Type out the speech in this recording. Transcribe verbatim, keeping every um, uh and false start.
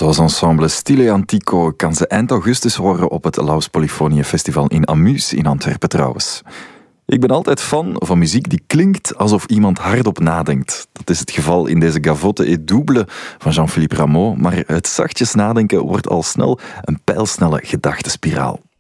was ensemble Stile Antico. Kan ze eind augustus horen op het Laus Polyfonie Festival in Amus in Antwerpen trouwens. Ik ben altijd fan van muziek die klinkt alsof iemand hardop nadenkt. Dat is het geval in deze Gavotte et Double van Jean-Philippe Rameau, maar het zachtjes nadenken wordt al snel een pijlsnelle gedachtenspiraal.